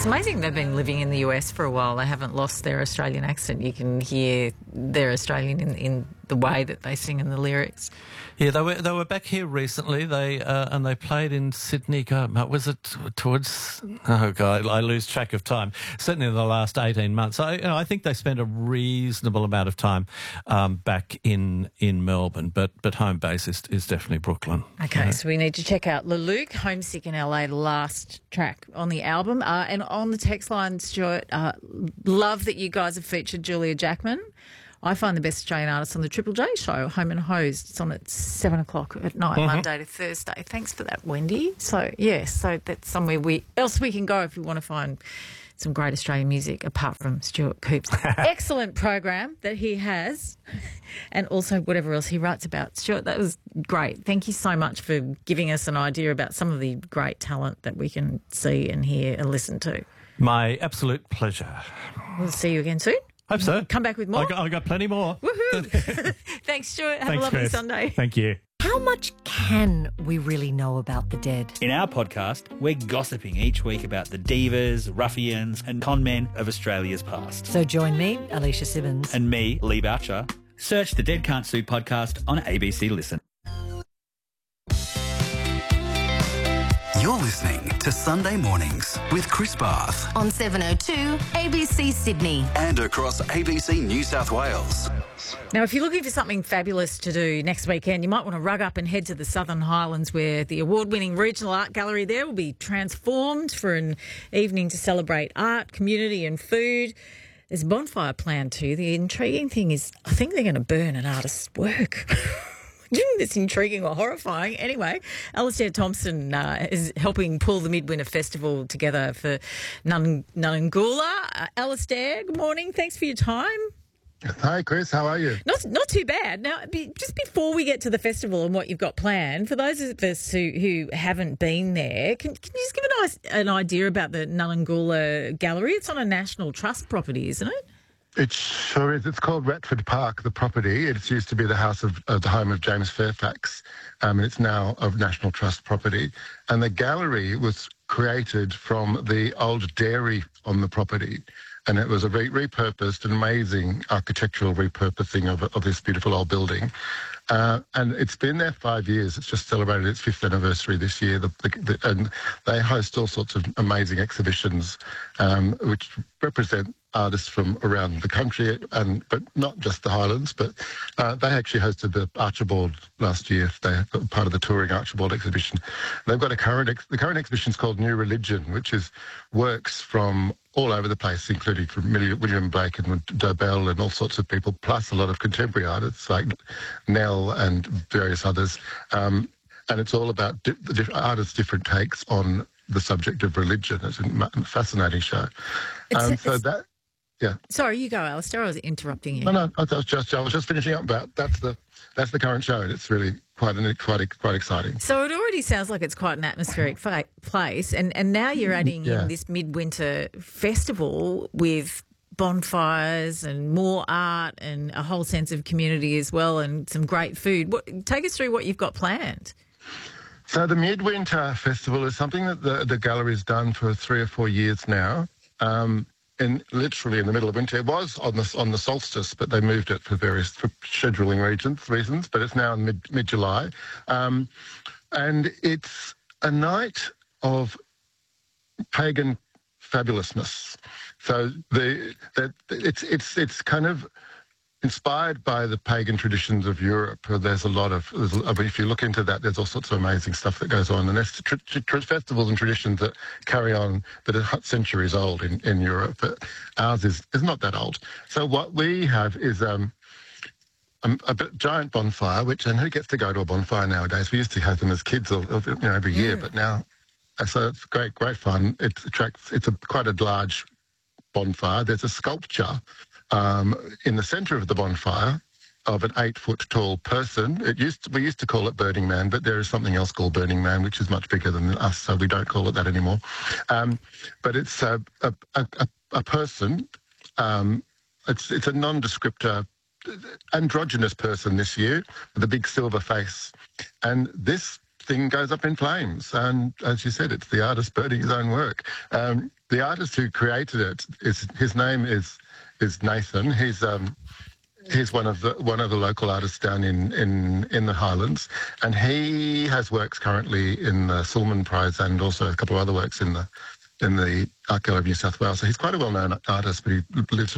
It's amazing they've been living in the US for a while. They haven't lost their Australian accent. You can hear they're Australian in the way that they sing in the lyrics. Yeah, they were back here recently. They played in Sydney. God, was it towards? Oh God, I lose track of time. Certainly in the last 18 months. I think they spent a reasonable amount of time back in Melbourne, but home base is definitely Brooklyn. Okay, so we need to check out Leluc, Homesick in LA, the last track on the album. And on the text line, Stuart, love that you guys have featured Julia Jackman. I find the best Australian artist on the Triple J show, Home and Hosed. It's on at 7 o'clock at night, Monday to Thursday. Thanks for that, Wendy. So, so that's somewhere else we can go if we want to find some great Australian music apart from Stuart Coop's excellent program that he has and also whatever else he writes about. Stuart, that was great. Thank you so much for giving us an idea about some of the great talent that we can see and hear and listen to. My absolute pleasure. We'll see you again soon. Hope so. Come back with more. I got plenty more. Woohoo! Thanks, Stuart. Have a lovely Chris. Sunday. Thank you. How much can we really know about the dead? In our podcast, we're gossiping each week about the divas, ruffians and con men of Australia's past. So join me, Alicia Simmons. And me, Lee Boucher. Search the Dead Can't Sue podcast on ABC Listen. You're listening to Sunday Mornings with Chris Barth. On 702 ABC Sydney. And across ABC New South Wales. Now, if you're looking for something fabulous to do next weekend, you might want to rug up and head to the Southern Highlands, where the award-winning Regional Art Gallery there will be transformed for an evening to celebrate art, community and food. There's a bonfire planned too. The intriguing thing is I think they're going to burn an artist's work. Do you think that's intriguing or horrifying? Anyway, Alastair Thompson is helping pull the Midwinter Festival together for Nunangula. Alastair, good morning. Thanks for your time. Hi, Chris. How are you? Not too bad. Now, just before we get to the festival and what you've got planned, for those of us who haven't been there, can you just give an idea about the Nunangula Gallery? It's on a National Trust property, isn't it? It sure is. It's called Retford Park, the property. It used to be the house of the home of James Fairfax, and it's now of National Trust property. And the gallery was created from the old dairy on the property. And it was a repurposed, an amazing architectural repurposing of this beautiful old building. And it's been there 5 years. It's just celebrated its 5th anniversary this year. And they host all sorts of amazing exhibitions, which represent artists from around the country, but not just the Highlands. But they actually hosted the Archibald last year. They were part of the touring Archibald exhibition. They've got the current exhibition is called New Religion, which is works from all over the place, including from William Blake and Dobell and all sorts of people, plus a lot of contemporary artists like Nell and various others. And it's all about artists' different takes on the subject of religion. It's a fascinating show. Sorry, you go, Alastair. I was interrupting you. No, I was just finishing up about that's the current show, and it's really quite exciting. So it already sounds like it's quite an atmospheric place, and now you're adding in this midwinter festival with bonfires and more art and a whole sense of community as well, and some great food. Take us through what you've got planned. So the Midwinter Festival is something that the gallery's done for 3 or 4 years now. Literally in the middle of winter. It was on the solstice, but they moved it for scheduling reasons. But it's now in mid-July, and it's a night of pagan fabulousness. So it's kind of inspired by the pagan traditions of Europe. There's if you look into that, there's all sorts of amazing stuff that goes on. And there's festivals and traditions that carry on that are centuries old in Europe. But ours is not that old. So what we have is a giant bonfire, and who gets to go to a bonfire nowadays? We used to have them as kids every year, but now, so it's great fun. It's quite a large bonfire. There's a sculpture in the centre of the bonfire of an 8-foot tall person. We used to call it Burning Man, but there is something else called Burning Man, which is much bigger than us, so we don't call it that anymore. But it's a person. It's a nondescript androgynous person this year with a big silver face, and this thing goes up in flames. And as you said, it's the artist burning his own work. The artist who created it his name is Nathan. He's one of the local artists down in the Highlands, and he has works currently in the Sulman Prize and also a couple of other works in the Art Gallery of New South Wales. So he's quite a well-known artist, but he lives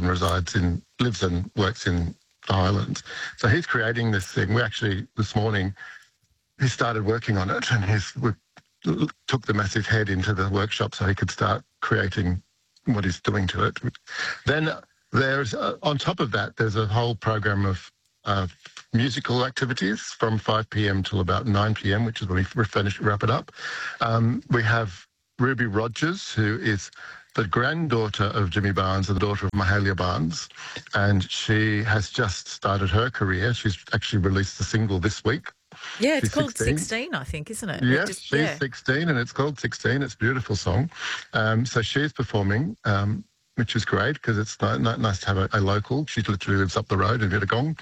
and works in the Highlands. So he's creating this thing. We actually this morning he started working on it, and we took the massive head into the workshop so he could start creating what he's doing to it. Then there's on top of that, there's a whole program of musical activities from 5 p.m. till about 9 p.m., which is when we wrap it up. We have Ruby Rogers, who is the granddaughter of Jimmy Barnes and the daughter of Mahalia Barnes, and she has just started her career. She's actually released a single this week. Yeah, it's She's called 16. 16, I think, isn't it? Yes, she's 16, and it's called 16. It's a beautiful song. So she's performing, which is great because it's nice to have a local. She literally lives up the road in Vittagong.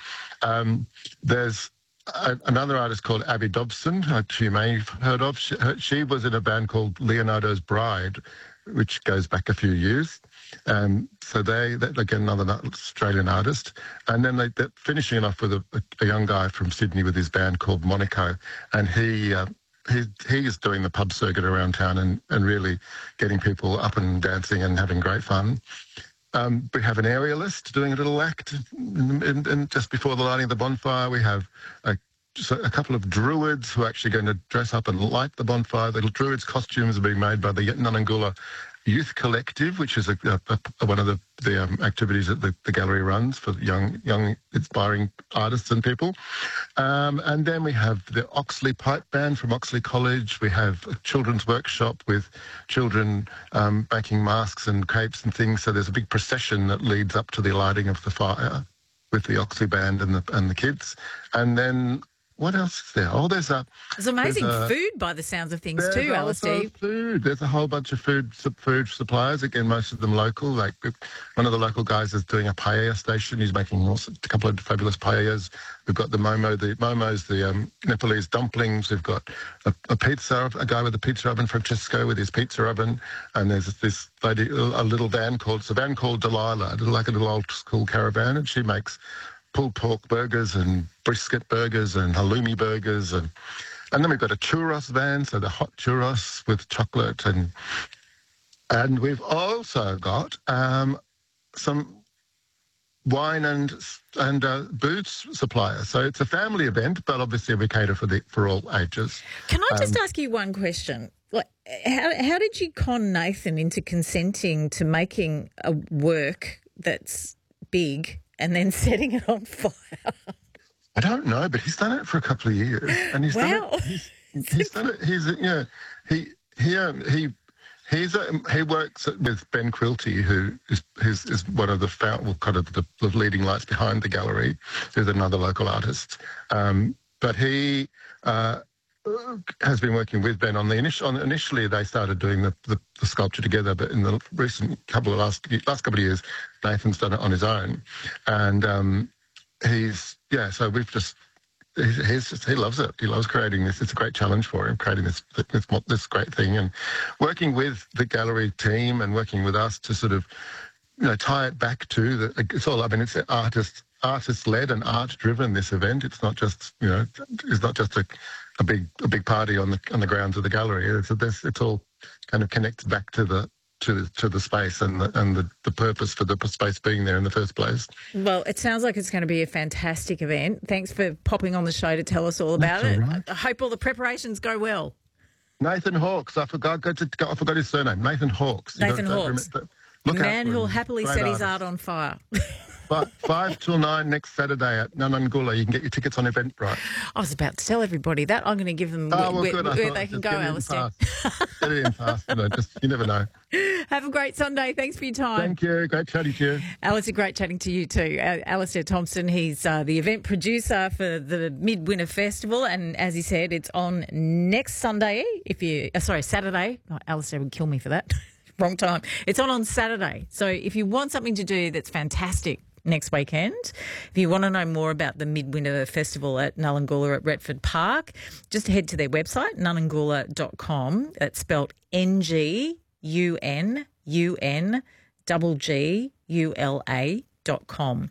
There's another artist called Abby Dobson, which you may have heard of. She was in a band called Leonardo's Bride, which goes back a few years. So they again, another Australian artist. And then they're finishing it off with a young guy from Sydney with his band called Monaco. And he is doing the pub circuit around town and really getting people up and dancing and having great fun. We have an aerialist doing a little act, and just before the lighting of the bonfire, we have a couple of druids who are actually going to dress up and light the bonfire. The druids' costumes are being made by the Nunangula Youth Collective, which is one of the activities that the gallery runs for young inspiring artists and people. And then we have the Oxley Pipe Band from Oxley College. We have a children's workshop with children making masks and capes and things. So there's a big procession that leads up to the lighting of the fire with the Oxley Band and the kids. And then what else is there? Oh, there's amazing food by the sounds of things too, Alistair. Food. There's a whole bunch of food suppliers. Again, most of them local. Like one of the local guys is doing a paella station. He's making a couple of fabulous paellas. We've got the momos, the Nepalese dumplings. We've got a guy with a pizza oven, Francesco, with his pizza oven. And there's this lady, a little van called Delilah, like a little old school caravan, and she makes pulled pork burgers and brisket burgers and halloumi burgers. And then we've got a churros van, so the hot churros with chocolate. And we've also got some wine and booze suppliers. So it's a family event, but obviously we cater for all ages. Can I just ask you one question? Like, how did you con Nathan into consenting to making a work that's big and then setting it on fire? I don't know, but he's done it for a couple of years, and he's done it. He's done it. He works with Ben Quilty, who is one of the leading lights behind the gallery. Who's another local artist, but he has been working with Ben on the initially they started doing the sculpture together, but in the recent last couple of years, Nathan's done it on his own, and so we've just he loves it. He loves creating this. It's a great challenge for him, creating this great thing, and working with the gallery team and working with us to sort of tie it back to it's all. I mean, it's artist-led and art-driven. This event. It's not just it's not just a big party on the grounds of the gallery. It's all kind of connects back to the space and the purpose for the space being there in the first place. Well, it sounds like it's going to be a fantastic event. Thanks for popping on the show to tell us all about it. Right. I hope all the preparations go well. Nathan Hawkes. I forgot his surname. Nathan Hawkes. Nathan Hawkes. The man who'll happily set his art on fire. But 5 till 9 next Saturday at Nunangula. You can get your tickets on Eventbrite. I was about to tell everybody that. I'm going to give them where they can go, Alistair. Get it in fast. You never know. Have a great Sunday. Thanks for your time. Thank you. Great chatting to you. Alistair, great chatting to you too. Alistair Thompson, he's the event producer for the Midwinter Festival. And as he said, it's on next Sunday. Saturday. Oh, Alistair would kill me for that. Wrong time. It's on Saturday. So if you want something to do that's fantastic, next weekend. If you want to know more about the Midwinter Festival at Nullangoola at Retford Park, just head to their website, nullangoola.com. It's spelled NGUNUNGGULA.com.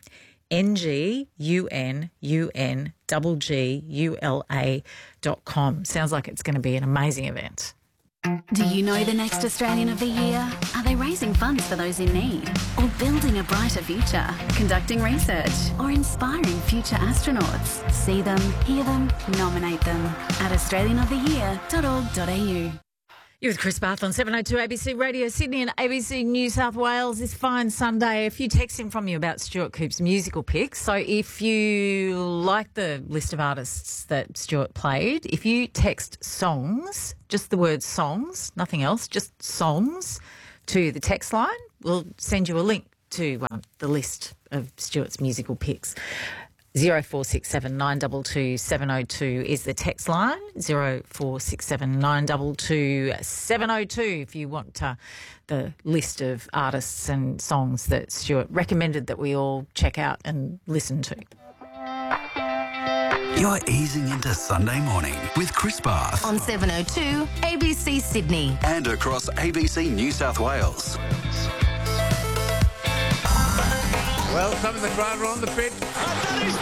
NGUNUNGGULA.com. Sounds like it's going to be an amazing event. Do you know the next Australian of the Year? Are they raising funds for those in need? Or building a brighter future? Conducting research? Or inspiring future astronauts? See them, hear them, nominate them at australianoftheyear.org.au. You're with Chris Bath on 702 ABC Radio Sydney and ABC New South Wales this fine Sunday. A few texts in from you about Stuart Coop's musical picks. So if you like the list of artists that Stuart played, if you text songs, just the word songs, nothing else, just songs, to the text line, we'll send you a link to the list of Stuart's musical picks. 0467 922 702 is the text line. 0467 922 702 if you want the list of artists and songs that Stuart recommended that we all check out and listen to. You're easing into Sunday morning with Chris Bath. On 702 ABC Sydney. And across ABC New South Wales. Well, some of the crowd are on the pitch.